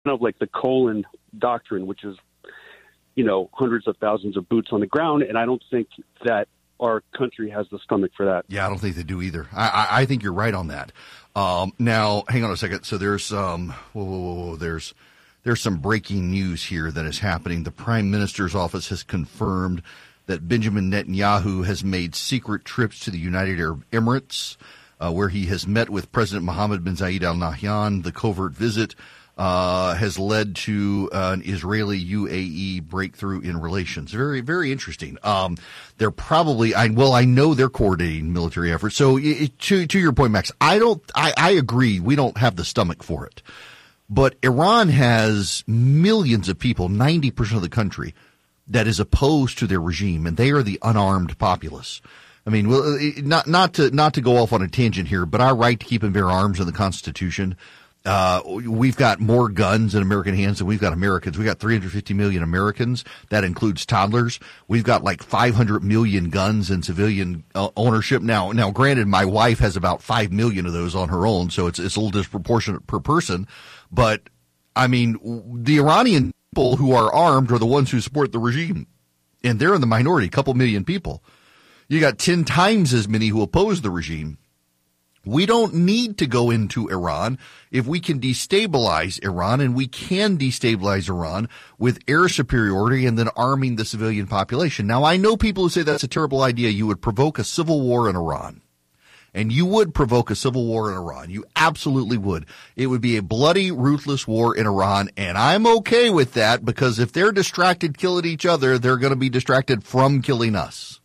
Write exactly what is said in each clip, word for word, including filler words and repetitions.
of like the Colin doctrine, which is, you know, hundreds of thousands of boots on the ground. And I don't think that our country has the stomach for that. Yeah, I don't think they do either. I, I, I think you're right on that. Um, now, hang on a second. So there's um, whoa, whoa, whoa, whoa, there's there's some breaking news here that is happening. The Prime Minister's office has confirmed that Benjamin Netanyahu has made secret trips to the United Arab Emirates, uh, where he has met with President Mohammed bin Zayed Al Nahyan. The covert visit Uh, has led to uh, an Israeli U A E breakthrough in relations. Very, very interesting. Um, they're probably, I, well, I know they're coordinating military efforts. So it, to, to your point, Max, I don't, I, I agree. We don't have the stomach for it, but Iran has millions of people, ninety percent of the country that is opposed to their regime, and they are the unarmed populace. I mean, well, not, not to, not to go off on a tangent here, but our right to keep and bear arms in the Constitution. Uh, we've got more guns in American hands than we've got Americans. We've got three hundred fifty million Americans. That includes toddlers. We've got like five hundred million guns in civilian uh, ownership. Now, now, granted, my wife has about five million of those on her own, so it's, it's a little disproportionate per person. But, I mean, the Iranian people who are armed are the ones who support the regime. And they're in the minority, a couple million people. You got ten times as many who oppose the regime. We don't need to go into Iran if we can destabilize Iran, and we can destabilize Iran with air superiority and then arming the civilian population. Now, I know people who say that's a terrible idea. You would provoke a civil war in Iran, and you would provoke a civil war in Iran. You absolutely would. It would be a bloody, ruthless war in Iran, and I'm okay with that because if they're distracted killing each other, they're going to be distracted from killing us.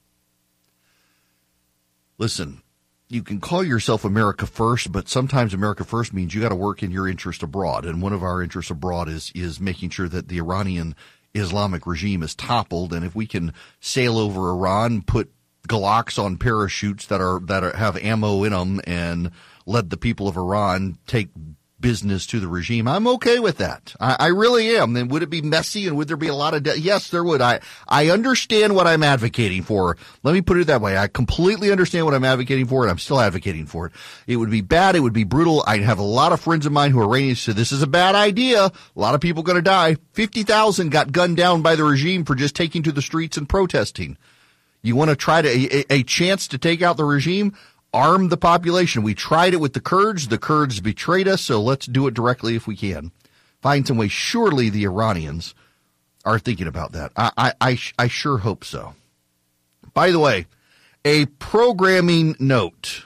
Listen. You can call yourself America First, but sometimes America First means you got to work in your interest abroad. And one of our interests abroad is is making sure that the Iranian Islamic regime is toppled. And if we can sail over Iran, put Glocks on parachutes that are that are, have ammo in them, and let the people of Iran take business to the regime, I'm okay with that. I, I really am. Then would it be messy and would there be a lot of death? Yes, there would. I, I understand what I'm advocating for. Let me put it that way. I completely understand what I'm advocating for, and I'm still advocating for it. It would be bad. It would be brutal. I have a lot of friends of mine who are Iranians who say this is a bad idea. A lot of people going to die. fifty thousand got gunned down by the regime for just taking to the streets and protesting. You want to try to a, a chance to take out the regime? Arm the population. We tried it with the Kurds. The Kurds betrayed us, so let's do it directly if we can. Find some way. Surely the Iranians are thinking about that. I, I, I, I sure hope so. By the way, a programming note.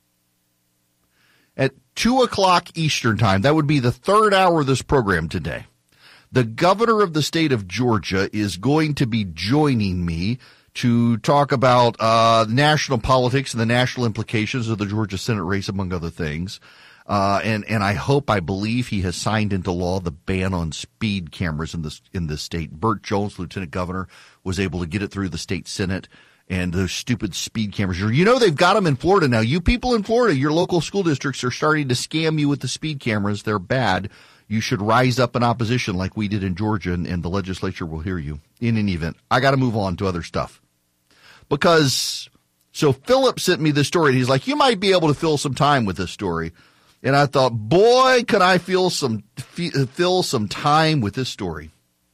At two o'clock Eastern time, that would be the third hour of this program today, the governor of the state of Georgia is going to be joining me to talk about uh, national politics and the national implications of the Georgia Senate race, among other things. Uh, and, and I hope, I believe he has signed into law the ban on speed cameras in this, in this state. Burt Jones, lieutenant governor, was able to get it through the state Senate, and those stupid speed cameras. You know, they've got them in Florida now. You people in Florida, your local school districts are starting to scam you with the speed cameras. They're bad. You should rise up in opposition like we did in Georgia, and, and the legislature will hear you. In any event, I got to move on to other stuff. Because, so Philip sent me this story, and he's like, you might be able to fill some time with this story. And I thought, boy, could I feel some, fill some time with this story.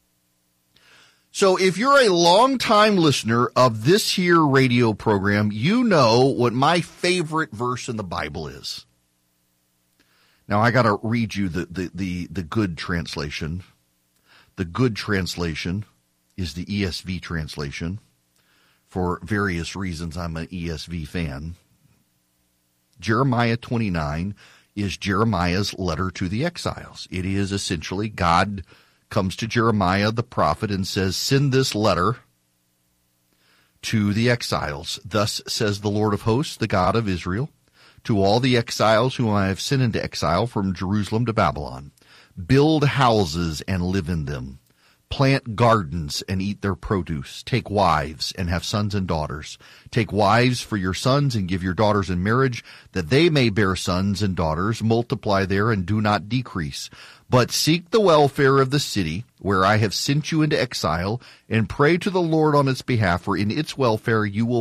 So if you're a longtime listener of this here radio program, you know what my favorite verse in the Bible is. Now, I got to read you the, the, the, the good translation. The good translation is the E S V translation. For various reasons, I'm an E S V fan. Jeremiah twenty-nine is Jeremiah's letter to the exiles. It is essentially God comes to Jeremiah the prophet and says, send this letter to the exiles. Thus says the Lord of hosts, the God of Israel, to all the exiles whom I have sent into exile from Jerusalem to Babylon. Build houses and live in them. Plant gardens and eat their produce. Take wives and have sons and daughters. Take wives for your sons and give your daughters in marriage, that they may bear sons and daughters. Multiply there and do not decrease. But seek the welfare of the city where I have sent you into exile, and pray to the Lord on its behalf, for in its welfare you will